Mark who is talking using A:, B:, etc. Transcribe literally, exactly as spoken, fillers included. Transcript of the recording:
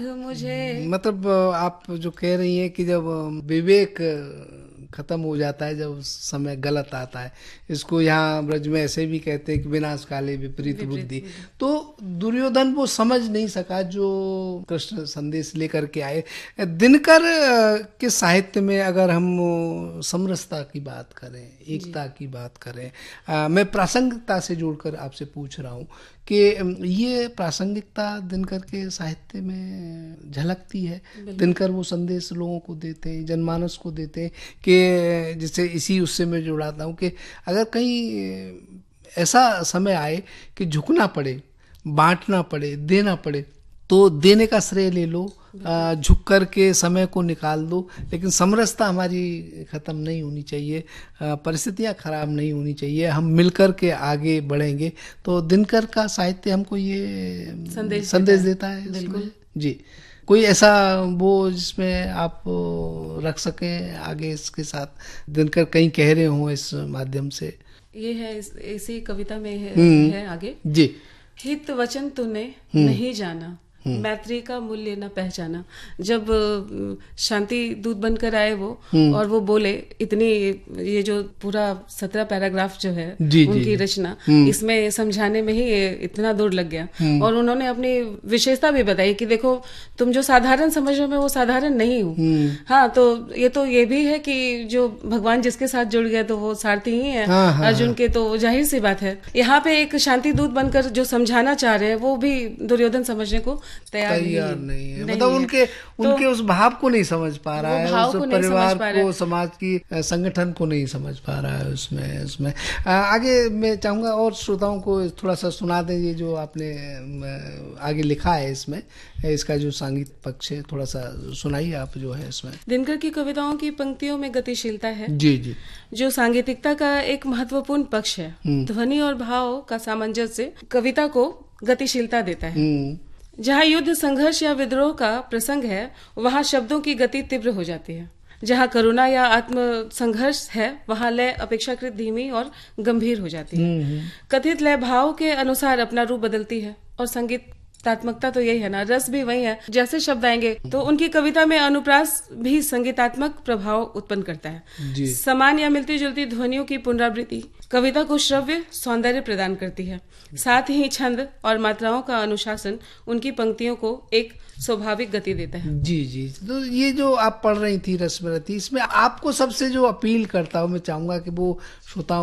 A: मुझे
B: मतलब आप जो कह रही हैं कि जब विवेक खत्म हो जाता है, जब समय गलत आता है, इसको यहाँ ब्रज में ऐसे भी कहते हैं कि विनाश काले विपरीत
A: विपरीत
B: बुद्धि।
A: बुद्धि।
B: तो दुर्योधन वो समझ नहीं सका जो कृष्ण संदेश लेकर के आए। दिनकर के साहित्य में अगर हम समरसता की बात करें,
A: जी
B: एकता की बात करें, आ, मैं प्रासंगिकता से जोड़कर आपसे पूछ रहा हूँ कि ये प्रासंगिकता दिनकर के साहित्य में झलकती है।
A: बिल्कुल।
B: दिनकर वो संदेश लोगों को देते हैं, जनमानस को देते हैं कि जिससे इसी उससे मैं जुड़ाता हूँ कि अगर कहीं ऐसा समय आए कि झुकना पड़े, बांटना पड़े, देना पड़े, तो देने का श्रेय ले लो, आ, झुक कर के समय को निकाल दो, लेकिन समरसता हमारी खत्म नहीं होनी चाहिए, परिस्थितियां खराब नहीं होनी चाहिए, हम मिलकर के आगे बढ़ेंगे। तो दिनकर का साहित्य हमको ये
A: संदेश
B: संदेश
A: देता है।
B: देता है
A: बिल्कुल।
B: इसमें। जी, कोई ऐसा वो जिसमें आप रख सकें आगे इसके साथ, दिनकर कहीं कह रहे हों इस माध्यम से?
A: ये है, इस, इसी कविता में है, है आगे।
B: जी।
A: हित वचन तूने नहीं जाना, मैत्री का मूल्य न पहचाना। जब शांति दूत बनकर आए वो, और वो बोले, इतनी ये जो पूरा सत्रह पैराग्राफ जो है
B: जी,
A: उनकी
B: जी,
A: रचना, इसमें समझाने में ही इतना दूर लग गया। और उन्होंने अपनी विशेषता भी बताई कि देखो, तुम जो साधारण समझ रहे हो, मैं वो साधारण नहीं हूँ। हाँ, तो ये तो ये भी है कि जो भगवान जिसके साथ जुड़ गया तो वो सारथी ही है।
B: हाँ, हाँ,
A: अर्जुन के, तो जाहिर सी बात है। यहाँ पे एक शांति दूत बनकर जो समझाना चाह रहे हैं, वो भी दुर्योधन समझने को तैयार नहीं,
B: तैयार नहीं है।
A: नहीं
B: मतलब
A: है।
B: उनके
A: तो
B: उनके उस भाव को नहीं समझ पा रहा है,
A: भाव
B: उस
A: को नहीं
B: परिवार
A: समझ पा रहा
B: को,
A: है।
B: समाज की संगठन को नहीं समझ पा रहा है उसमें उसमें आ, आगे मैं चाहूंगा और श्रोताओं को थोड़ा सा सुना दें ये जो आपने आगे लिखा है इसमें, इसका जो सांगीतिक पक्ष है, थोड़ा सा सुनाइए आप जो है इसमें।
A: दिनकर की कविताओं की पंक्तियों में गतिशीलता है,
B: जी जी,
A: जो सांगीतिकता का एक महत्वपूर्ण पक्ष है। ध्वनि और भाव का सामंजस्य कविता को गतिशीलता देता है। जहाँ युद्ध, संघर्ष या विद्रोह का प्रसंग है, वहाँ शब्दों की गति तीव्र हो जाती है। जहाँ करुणा या आत्म संघर्ष है, वहाँ लय अपेक्षाकृत धीमी और गंभीर हो जाती है। कथित लय भाव के अनुसार अपना रूप बदलती है, और संगीत तात्मकता तो यही है ना, रस भी वही है। जैसे शब्द आएंगे तो उनकी कविता में अनुप्रास भी संगीतात्मक प्रभाव उत्पन्न करता है। समान या मिलती जुलती ध्वनियों की पुनरावृत्ति कविता को श्रव्य सौंदर्य प्रदान करती है। साथ ही छंद और मात्राओं का अनुशासन उनकी पंक्तियों को एक स्वाभाविक गति देता है।
B: जी जी, तो ये जो आप पढ़ रही थी रसमरती, इसमें आपको सबसे जो अपील करता हूँ, मैं चाहूंगा कि वो श्रोताओं